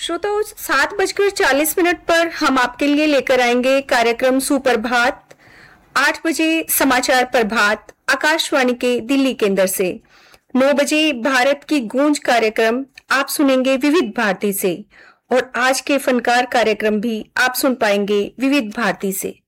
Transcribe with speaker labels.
Speaker 1: श्रोताओं, 7:40 पर हम आपके लिए लेकर आएंगे कार्यक्रम सुप्रभात। 8 बजे समाचार प्रभात आकाशवाणी के दिल्ली केंद्र से। 9 बजे भारत की गूंज कार्यक्रम आप सुनेंगे विविध भारती से, और आज के फनकार कार्यक्रम भी आप सुन पाएंगे विविध भारती से।